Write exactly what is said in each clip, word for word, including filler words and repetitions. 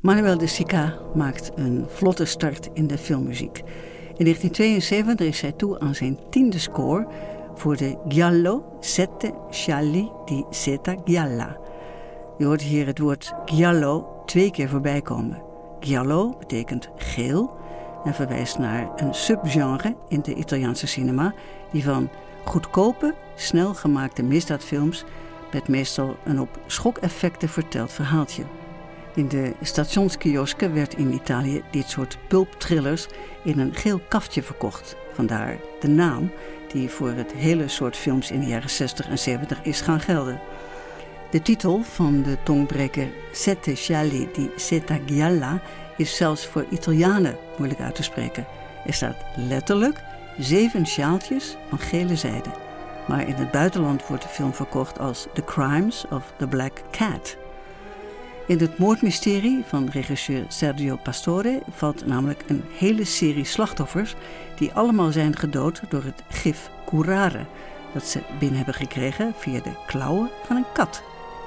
Manuel de Sica maakt een vlotte start in de filmmuziek. In negentien tweeënzeventig is hij toe aan zijn tiende score voor de Giallo Sette Scialli di Seta Gialla. Je hoort hier het woord giallo twee keer voorbij komen. Giallo betekent geel en verwijst naar een subgenre in de Italiaanse cinema die van goedkope, snel gemaakte misdaadfilms met meestal een op schokeffecten verteld verhaaltje. In de stationskiosken werd in Italië dit soort pulpthrillers in een geel kaftje verkocht. Vandaar de naam die voor het hele soort films in de jaren zestig en zeventig is gaan gelden. De titel van de tongbreker Sette Scialli di Seta Gialla is zelfs voor Italianen moeilijk uit te spreken. Er staat letterlijk zeven sjaaltjes van gele zijde. Maar in het buitenland wordt de film verkocht als The Crimes of the Black Cat. In het moordmysterie van regisseur Sergio Pastore valt namelijk een hele serie slachtoffers die allemaal zijn gedood door het gif curare dat ze binnen hebben gekregen via de klauwen van een kat.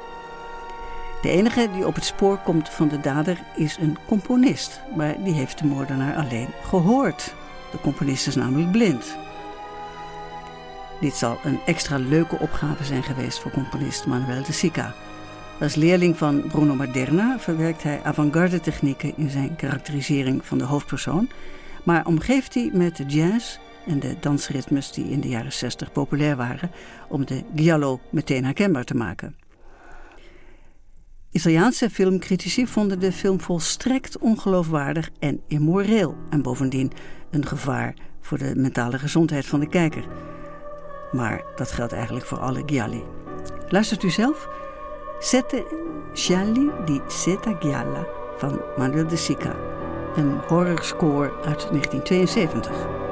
De enige die op het spoor komt van de dader is een componist, maar die heeft de moordenaar alleen gehoord. De componist is namelijk blind. Dit zal een extra leuke opgave zijn geweest voor componist Manuel de Sica. Als leerling van Bruno Maderna verwerkt hij avant-garde technieken in zijn karakterisering van de hoofdpersoon, maar omgeeft hij met de jazz en de dansritmes die in de jaren zestig populair waren om de giallo meteen herkenbaar te maken. Italiaanse filmcritici vonden de film volstrekt ongeloofwaardig en immoreel en bovendien een gevaar voor de mentale gezondheid van de kijker. Maar dat geldt eigenlijk voor alle gialli. Luistert u zelf? Sette Scialli di Seta Gialla van Manuel de Sica. Een horrorscore uit negentien tweeënzeventig.